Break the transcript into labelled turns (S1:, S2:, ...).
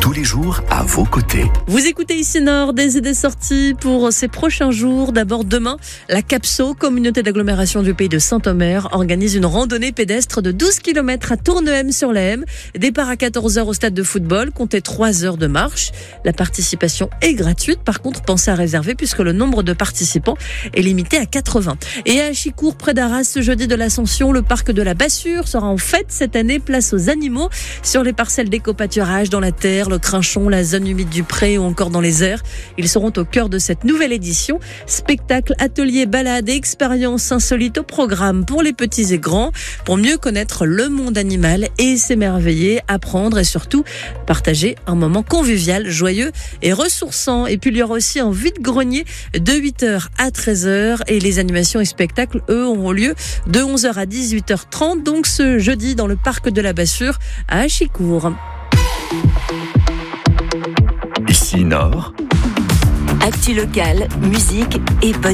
S1: tous les jours à vos côtés.
S2: Vous écoutez ici Nord, des idées sorties pour ces prochains jours. D'abord demain, la CAPSO, communauté d'agglomération du pays de Saint-Omer, organise une randonnée pédestre de 12 km à Tournehem-sur-la-Hemme. Départ à 14h au stade de football, comptez 3 heures de marche. La participation est gratuite, par contre pensez à réserver puisque le nombre de participants est limité à 80. Et à Achicourt, près d'Arras, ce jeudi de l'Ascension, le parc de la Bassure sera en fête cette année, place aux animaux, sur les parcelles d'éco-pâturage, dans la terre, le crinchon, la zone humide du pré ou encore dans les airs. Ils seront au cœur de cette nouvelle édition. Spectacles, ateliers, balades et expériences insolites au programme pour les petits et grands, pour mieux connaître le monde animal et s'émerveiller, apprendre et surtout partager un moment convivial, joyeux et ressourçant. Et puis il y aura aussi un vide-grenier de 8h à 13h et les animations et spectacles, eux, auront lieu de 11h à 18h30, donc ce jeudi dans le parc de la Bassure à Achicourt.
S1: Ici Nord.
S3: Actu locale, musique et bonne